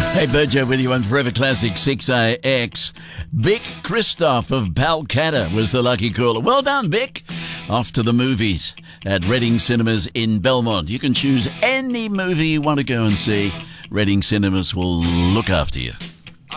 Hey, Bojo with you on Forever Classic 6AX. Bick Christoph of Balcatta was the lucky caller. Well done, Bick. Off to the movies at Reading Cinemas in Belmont. You can choose any movie you want to go and see. Reading Cinemas will look after you.